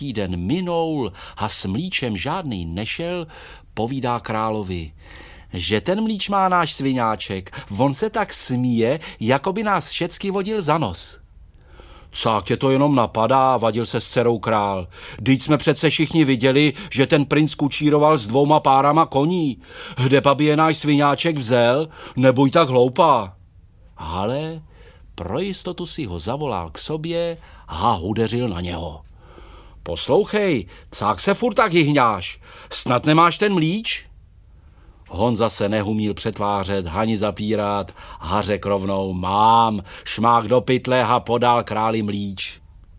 den minul a s mlíčem žádný nešel, povídá královi, že ten mlíč má náš sviňáček, on se tak smíje, jako by nás všecky vodil za nos. Cák tě to jenom napadá, vadil se s dcerou král. Vždyť jsme přece všichni viděli, že ten princ kučíroval s 2 párama koní. Kde babi je náš sviňáček vzel? Nebuď tak hloupá. Ale pro jistotu si ho zavolal k sobě a udeřil na něho. Poslouchej, cák se furt tak hyhňáš? Snad nemáš ten mlíč? Honza se nehumíl přetvářet, ani zapírat a řekl rovnou, mám, šmák do pytle a podal králi mlíč.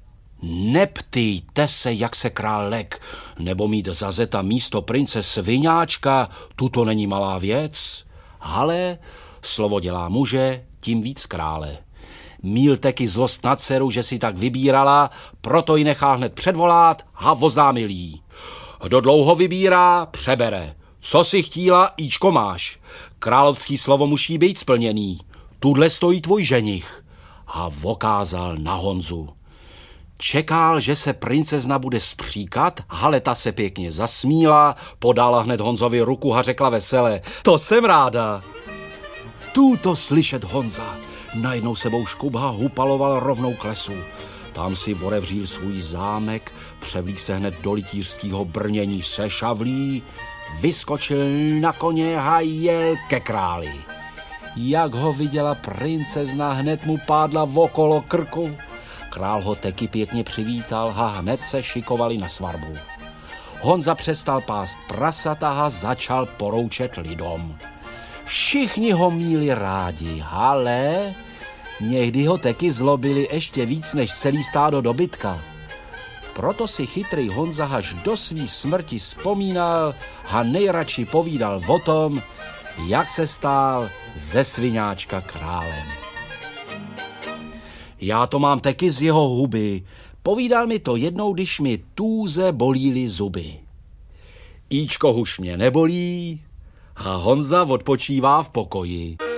Neptýjte se, jak se král lek, nebo mít za zeta místo prince sviňáčka, tuto není malá věc. Ale slovo dělá muže, tím víc krále. Míl taky zlost na dceru, že si tak vybírala, proto ji nechal hned předvolat a oznámil jí. Kdo dlouho vybírá, přebere. Co si chtíla, íčko máš. Královský slovo musí být splněný. Tudle stojí tvůj ženich. A vokázal na Honzu. Čekal, že se princezna bude spříkat, ale ta se pěkně zasmíla, podala hned Honzovi ruku a řekla vesele, to jsem ráda. Tuto slyšet Honza. Najednou sebou škubha hupaloval rovnou k lesu. Tam si vorevřil svůj zámek, převlík se hned do litířského brnění se šavlí, vyskočil na koně a jel ke králi. Jak ho viděla princezna, hned mu pádla okolo krku. Král ho taky pěkně přivítal a hned se šikovali na svatbu. Honza přestal pást prasata a začal poroučet lidom. Všichni ho měli rádi, ale někdy ho taky zlobili ještě víc než celý stádo dobytka. Proto si chytrý Honza až do svý smrti vzpomínal a nejradši povídal o tom, jak se stál ze sviňáčka králem. Já to mám taky z jeho huby. Povídal mi to jednou, když mi tůze bolíly zuby. Íčko huž mě nebolí a Honza odpočívá v pokoji.